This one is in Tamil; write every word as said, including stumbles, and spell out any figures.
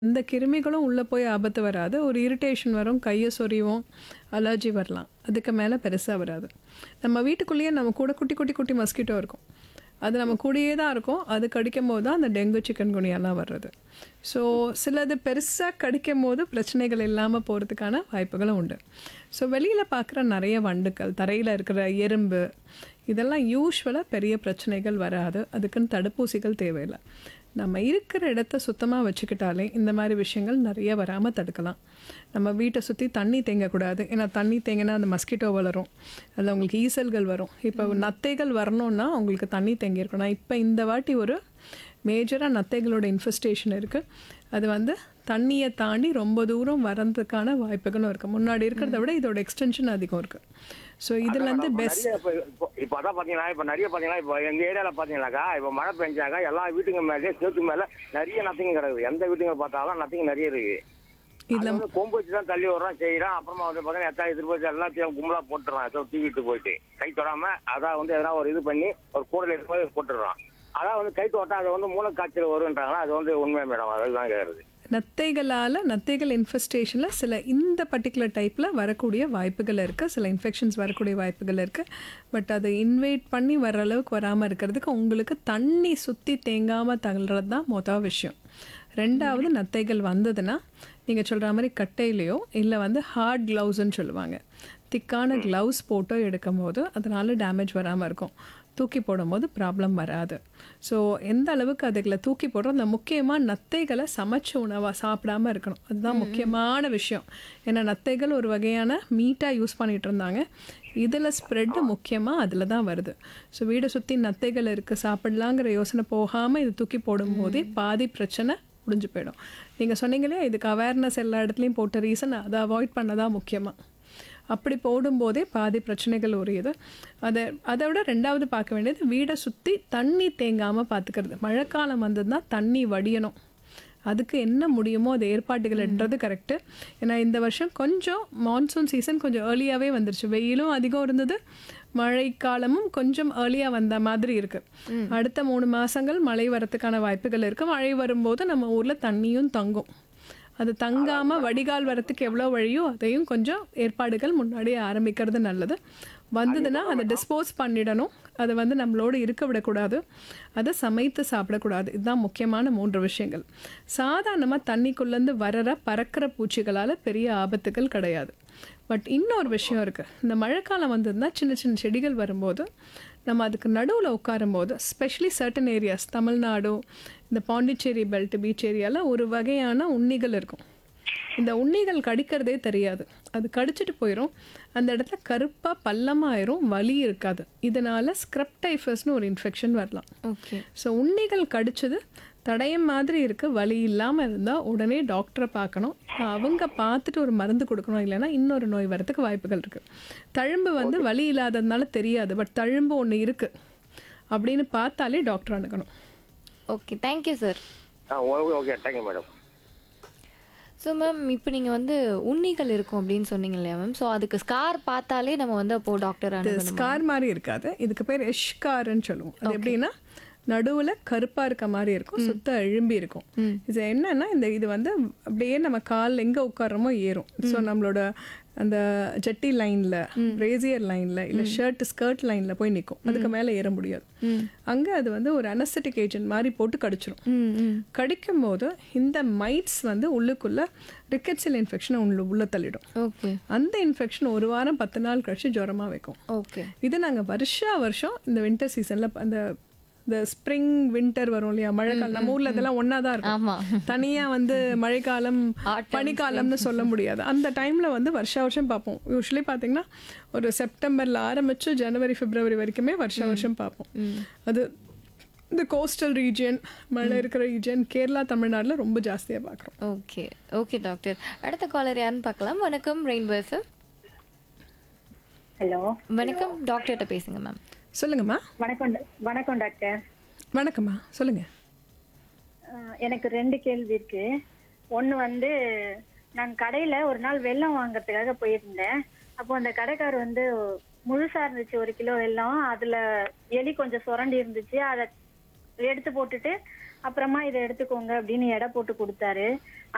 இந்த கிருமிகளும் உள்ள போய் ஆபத்து வராது. ஒரு இரிட்டேஷன் வரும், கைய சொறிவோம், அலர்ஜி வரலாம். அதுக்கு மேல பெருசா வராது. நம்ம வீட்டுக்குள்ளேயே நம்ம கூட குட்டி, குட்டி, குட்டி மஸ்கிட்டோ இருக்கும். அது நம்ம கூடயே தான் இருக்கும். அது கடிக்கும்போது தான் அந்த டெங்கு, சிக்கன்குனியாலாம் வர்றது. ஸோ சிலது பெருசா கடிக்கும்போது பிரச்சனைகள் இல்லாம போறதுக்கான வாய்ப்புகளும் உண்டு. ஸோ வெளியில பார்க்குற நெறைய வண்டுக்கள், தரையில இருக்கிற எறும்பு, இதெல்லாம் யூசுவலா பெரிய பிரச்சனைகள் வராது. அதுக்குன்னு தடுப்பூசிகள் தேவையில்ல. நம்ம இருக்கிற இடத்த சுத்தமா வச்சுக்கிட்டாலே இந்த மாரி விஷயங்கள் நெறைய வராம தடுக்கலாம். நம்ம வீட்ட சுத்தி தண்ணி தேங்கக்கூடாது. ஏன்னா தண்ணி தேங்கினா அந்த மஸ்கிட்டோ வளரும். அதில உங்களுக்கு ஈசல்கள் வரும். இப்போ நத்தைகள் வரணும்னா உங்களுக்கு தண்ணி தேங்கியிருக்கணும். இப்போ இந்த வாட்டி ஒரு மேஜரா நத்தைகளோட இன்ஃபெஸ்டேஷன் இருக்கு. அது வந்து தண்ணிய தாண்டி ரொம்ப தூரம் வரதுக்கான வாய்ப்புகளும் இருக்கு. முன்னாடி இருக்கிறத விட இதோட எக்ஸ்டென்ஷன் அதிகம் இருக்கு. ஸோ இதுலேருந்து பெஸ்ட் நிறைய இப்போ இப்போ இப்போ அதான் பார்த்தீங்கன்னா இப்போ நிறைய பார்த்தீங்கன்னா இப்போ எங்கள் ஏரியாவில் பார்த்தீங்கன்னாக்கா இப்போ மழை பெஞ்சாக்கா எல்லா வீட்டுங்க மேலே சேத்து மேலே நிறைய நத்திங்க கிடக்குது. எந்த வீட்டுங்க பார்த்தாலும் நத்திங்க நிறைய இருக்கு. இதுல இதுல வந்து கொம்பு வச்சு தான் தள்ளி விடுறோம் செய்யறான். அப்புறமா வந்து பார்த்தீங்கன்னா எத்தனை எதிர்ப்பு வச்சு எல்லாத்தையும் கும்பலா போட்டுறான். ஏதோ தூக்கிட்டு போயிட்டு கை தொடாம அதான் வந்து எதனா ஒரு இது பண்ணி ஒரு கூடல எடுத்து போய் போட்டுடுறான். அதான் வந்து கை தொட்டா அது வந்து மூளைக்காய்ச்சல் வருன்றாங்களா, அது வந்து உண்மை மேடம். அதுதான் கேட்கறது. நத்தைகளால் நத்தைகள் இன்ஃபெஸ்டேஷனில் சில இந்த பர்டிகுலர் டைப்பில் வரக்கூடிய வாய்ப்புகள் இருக்குது. சில இன்ஃபெக்ஷன்ஸ் வரக்கூடிய வாய்ப்புகள் இருக்குது. பட் அதை இன்வைட் பண்ணி வர அளவுக்கு வராமல் இருக்கிறதுக்கு உங்களுக்கு தண்ணி சுற்றி தேங்காமல் தள்ளுறது தான் மொதல் விஷயம். ரெண்டாவது, நத்தைகள் வந்ததுன்னா நீங்கள் சொல்கிற மாதிரி கட்டையிலையோ இல்லை வந்து ஹார்ட் க்ளவுஸ்ன்னு சொல்லுவாங்க, திக்கான க்ளவுஸ் போட்டோ எடுக்கும் போது அதனால் டேமேஜ் வராமல் இருக்கும். தூக்கி போடும்போது ப்ராப்ளம் வராது. ஸோ எந்த அளவுக்கு அதுகளை தூக்கி போடுறோம், அந்த முக்கியமாக நத்தைகளை சமைச்ச உணவாக சாப்பிடாமல் இருக்கணும். அதுதான் முக்கியமான விஷயம். ஏன்னா நத்தைகள் ஒரு வகையான மீட்டாக யூஸ் பண்ணிகிட்டு இருந்தாங்க. இதில் ஸ்ப்ரெட்டு முக்கியமாக அதில் தான் வருது. ஸோ வீடை சுற்றி நத்தைகள் இருக்குது சாப்பிடலாங்கிற யோசனை போகாமல் இது தூக்கி போடும்போதே பாதி பிரச்சனை முடிஞ்சு போயிடும். நீங்கள் சொன்னீங்களே இதுக்கு அவேர்னஸ் எல்லா இடத்துலையும் போட்ட ரீசன் அதை அவாய்ட் பண்ணதான் முக்கியமாக. அப்படி போடும்போதே பாதி பிரச்சனைகள் உரியது. அதை அதை விட ரெண்டாவது பார்க்க வேண்டியது வீடை சுற்றி தண்ணி தேங்காமல் பார்த்துக்கிறது. மழைக்காலம் வந்ததுன்னா தண்ணி வடியணும். அதுக்கு என்ன முடியுமோ அது ஏற்பாடுகள் எடுறது கரெக்டு. ஏன்னா இந்த வருஷம் கொஞ்சம் மான்சூன் சீசன் கொஞ்சம் ஏர்லியாகவே வந்துருச்சு. வெயிலும் அதிகம் இருந்தது, மழைக்காலமும் கொஞ்சம் ஏர்லியாக வந்த மாதிரி இருக்குது. அடுத்த மூணு மாதங்கள் மழை வரத்துக்கான வாய்ப்புகள் இருக்குது. மழை வரும்போது நம்ம ஊரில் தண்ணியும் தங்கும். அது தங்காமல் வடிகால் வரத்துக்கு எவ்வளோ வழியோ அதையும் கொஞ்சம் ஏற்பாடுகள் முன்னாடியே ஆரம்பிக்கிறது நல்லது. வந்ததுன்னா அதை டிஸ்போஸ் பண்ணிடணும். அதை வந்து நம்மளோடு இருக்க விடக்கூடாது. அதை சமைத்து சாப்பிடக்கூடாது. இதுதான் முக்கியமான மூன்று விஷயங்கள். சாதாரணமாக தண்ணிக்குள்ளேருந்து வர்ற பறக்கிற பூச்சிகளால் பெரிய ஆபத்துகள் கிடையாது. பட் இன்னொரு விஷயம் இருக்குது. இந்த மழைக்காலம் வந்ததுன்னா சின்ன சின்ன செடிகள் வரும்போது நம்ம அதுக்கு நடுவில் உட்காரும்போது, ஸ்பெஷலி சர்டன் ஏரியாஸ், தமிழ்நாடு, இந்த பாண்டிச்சேரி பெல்ட், பீச் ஏரியாவில் ஒரு வகையான உண்ணிகள் இருக்கும். இந்த உண்ணிகள் கடிக்கிறதே தெரியாது. அது கடிச்சிட்டு போயிடும். அந்த இடத்துல கருப்பாக பள்ளமாயிரும், வலி இருக்காது. இதனால் ஸ்க்ரப் டைஃபஸ்னு ஒரு இன்ஃபெக்ஷன் வரலாம். ஓகே. ஸோ உண்ணிகள் கடிச்சது தடயம் மாதிரி இருக்குது, வலி இல்லாமல் இருந்தால் உடனே டாக்டரை பார்க்கணும். அவங்க பார்த்துட்டு ஒரு மருந்து கொடுக்கணும். இல்லைன்னா இன்னொரு நோய் வரத்துக்கு வாய்ப்புகள் இருக்குது. தழும்பு வந்து வலி இல்லாததுனால தெரியாது. பட் தழும்பு ஒன்று இருக்குது அப்படின்னு பார்த்தாலே டாக்டர் அணுகணும். Okay, thank you sir. ஆ okay okay thank you madam. So ma'am, இப்போ நீங்கள் வந்து உண்ணிகள் இருக்கும் அப்படின்னு சொன்னீங்க இல்லையா மேம்? ஸோ அதுக்கு ஸ்கார் பார்த்தாலே நம்ம வந்து அப்போ டாக்டர் இது அணுகணுமா? ஸ்கார் மாதிரி இருக்காது. இதுக்கு பேர் எஷ்கார்ன்னு சொல்லுவோம். அது எப்படின்னா நடுவில் கருப்பாக இருக்க மாதிரி இருக்கும், சுத்த எழும்பி இருக்கும். இது என்னன்னா இந்த இது வந்து அப்படியே நம்ம கால் எங்கே உட்காரமோ ஏறும். ஸோ நம்மளோட அந்த ஜட்டி லைனில், பிரேசியர் லைனில், இல்லை ஷர்ட் ஸ்கர்ட் லைனில் போய் நிற்கும். அதுக்கு மேலே ஏற முடியாது. அங்கே அது வந்து ஒரு அனஸ்தட்டிக் ஏஜென்ட் மாதிரி போட்டு கடிச்சிடும். கடிக்கும் போது இந்த மைட்ஸ் வந்து உள்ளுக்குள்ள ரிக்கெட்சியல் இன்ஃபெக்ஷனை உள்ள உள்ள தள்ளிடும். ஓகே. அந்த இன்ஃபெக்ஷன் ஒரு வாரம் பத்து நாள் கழிச்சு ஜுரமாக வைக்கும். ஓகே. இது நாங்கள் வருஷா வருஷம் இந்த வின்டர் சீசனில் அந்த இந்த ஸ்ப்ரிங் வின்டர் வரும் இல்லையா, மழைக்காலம், நம்ம ஊர்ல இதெல்லாம் ஒன்னா தான் இருக்கும். ஆமா. தனியா வந்து மழைக்காலம் Autumn, பனிக்காலம்னு சொல்ல முடியாது. அந்த டைம்ல வந்து வருஷா வருஷம் பார்ப்போம். யூஸ்வலி பார்த்தீங்கன்னா ஒரு செப்டம்பர்ல ஆரம்பிச்சு ஜனவரி பிப்ரவரி வரைக்குமே வருஷா வருஷம் பார்ப்போம். அது இந்த கோஸ்டல் ரீஜியன், மழை இருக்கிற ரீஜியன், கேரளா, தமிழ்நாடுல ரொம்ப ஜாஸ்தியா பார்க்குறோம். Okay okay doctor. அடுத்த காலர் யாருன்னு பார்க்கலாம். வணக்கம் ரெயின்போ எஃப்எம். ஹலோ, வணக்கம், டாக்டர்கிட்ட பேசுங்க மேம். சொல்லுங்கம்மா. வணக்கம் ட- வணக்கம் டாக்டர். வணக்கம்மா, சொல்லுங்க. அஹ், எனக்கு ரெண்டு கேள்வி இருக்கு. ஒன்று வந்து நான் கடையில் ஒரு நாள் வெல்லம் வாங்குறதுக்காக போயிருந்தேன். அப்போ அந்த கடைக்கார் வந்து முழுசா இருந்துச்சு ஒரு கிலோ வெல்லம். அதில் எலி கொஞ்சம் சுரண்டி இருந்துச்சு. அதை எடுத்து போட்டுட்டு அப்புறமா இதை எடுத்துக்கோங்க அப்படின்னு எடை போட்டு கொடுத்தாரு.